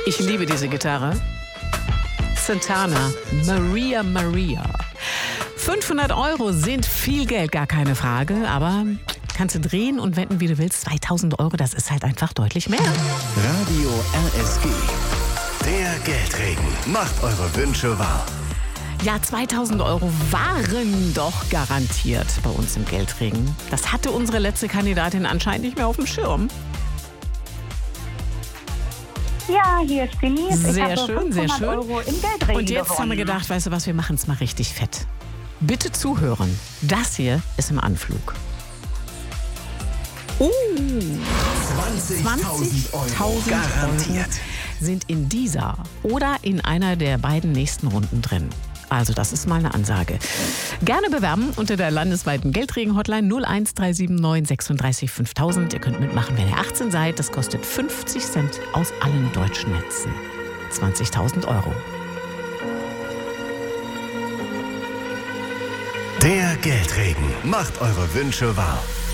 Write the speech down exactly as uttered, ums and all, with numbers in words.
Ich liebe diese Gitarre. Santana, Maria Maria. fünfhundert Euro sind viel Geld, gar keine Frage, aber kannst du drehen und wetten, wie du willst. zweitausend Euro, das ist halt einfach deutlich mehr. Radio R S G. Der Geldregen. Macht eure Wünsche wahr. Ja, zweitausend Euro waren doch garantiert bei uns im Geldregen. Das hatte unsere letzte Kandidatin anscheinend nicht mehr auf dem Schirm. Ja, hier ist Denise. Sehr ich habe schön, sehr schön. Euro im Geldregen Und jetzt gewonnen. haben wir gedacht, weißt du was, wir machen es mal richtig fett. Bitte zuhören. Das hier ist im Anflug. Uh, zwanzigtausend Euro zwanzigtausend garantiert. Euro sind in dieser oder in einer der beiden nächsten Runden drin. Also das ist mal eine Ansage. Gerne bewerben unter der landesweiten Geldregen-Hotline null eins drei sieben neun sechsunddreißig fünftausend. Ihr könnt mitmachen, wenn ihr achtzehn seid. Das kostet fünfzig Cent aus allen deutschen Netzen. zwanzigtausend Euro. Der Geldregen. Macht eure Wünsche wahr.